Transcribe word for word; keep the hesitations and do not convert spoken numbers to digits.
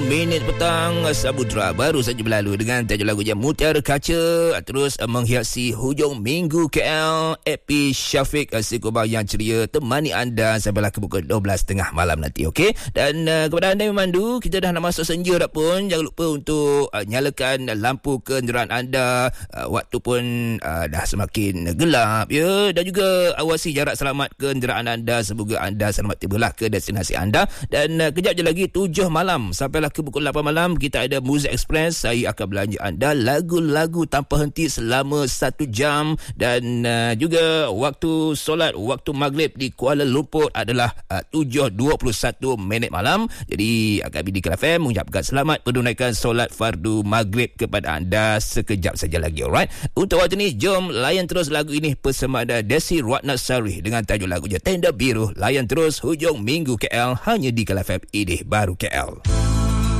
minit petang, Samudra baru saja berlalu dengan tajuk lagu yang Mutiara Kaca, terus menghiasi hujung minggu K L. Epi Syafiq Sikobar yang ceria temani anda sampailah ke pukul dua belas tiga puluh malam nanti, okey? Dan uh, kepada anda yang memandu, kita dah nak masuk senja dah pun, jangan lupa untuk uh, nyalakan lampu kenderaan anda. Uh, waktu pun uh, dah semakin gelap, ya, dan juga awasi jarak selamat kenderaan anda. Semoga anda selamat tibalah ke destinasi anda. Dan uh, kejap je lagi tujuh malam sampailah ke pukul lapan malam, kita ada Muzik Express. Saya akan belanja anda lagu-lagu tanpa henti selama satu jam. Dan uh, juga waktu solat, waktu maghrib di Kuala Lumpur adalah uh, tujuh dua puluh satu minit malam. Jadi Akak Bidi K L F M mengucapkan selamat menunaikan solat fardu maghrib kepada anda sekejap saja lagi, alright? Untuk waktu ni, jom layan terus lagu ini persembahan Desi Ratnasari dengan tajuk lagunya Tenda Biru. Layan terus hujung minggu K L hanya di K L F M Ideh Baru K L.